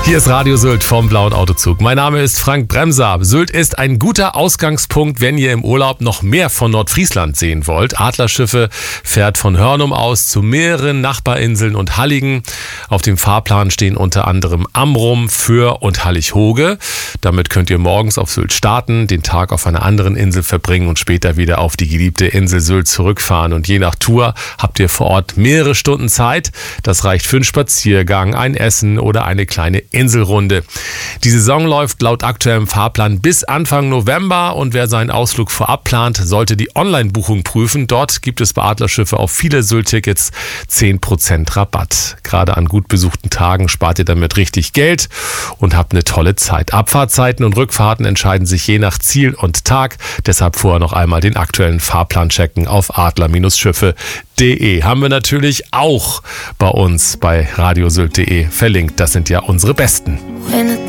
Hier ist Radio Sylt vom Blauen Autozug. Mein Name ist Frank Bremser. Sylt ist ein guter Ausgangspunkt, wenn ihr im Urlaub noch mehr von Nordfriesland sehen wollt. Adlerschiffe fährt von Hörnum aus zu mehreren Nachbarinseln und Halligen. Auf dem Fahrplan stehen unter anderem Amrum, Föhr und Hallig-Hoge. Damit könnt ihr morgens auf Sylt starten, den Tag auf einer anderen Insel verbringen und später wieder auf die geliebte Insel Sylt zurückfahren. Und je nach Tour habt ihr vor Ort mehrere Stunden Zeit. Das reicht für einen Spaziergang, ein Essen oder eine kleine Inselrunde. Die Saison läuft laut aktuellem Fahrplan bis Anfang November und wer seinen Ausflug vorab plant, sollte die Online-Buchung prüfen. Dort gibt es bei Adlerschiffe auf viele Sylt-Tickets 10% Rabatt. Gerade an gut besuchten Tagen spart ihr damit richtig Geld und habt eine tolle Zeit. Abfahrtzeiten und Rückfahrten entscheiden sich je nach Ziel und Tag. Deshalb vorher noch einmal den aktuellen Fahrplan checken auf adler-schiffe.de. Haben wir natürlich auch bei uns bei radiosylt.de verlinkt. Das sind ja unsere Besten.